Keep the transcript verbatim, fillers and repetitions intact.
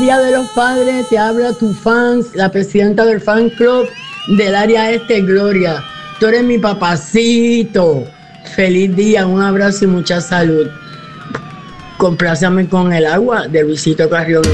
Día de los Padres, te habla tu fans, la presidenta del fan club del área este, Gloria. Tú eres mi papacito. Feliz día, un abrazo y mucha salud. Compláciame con el agua de Luisito Carrión.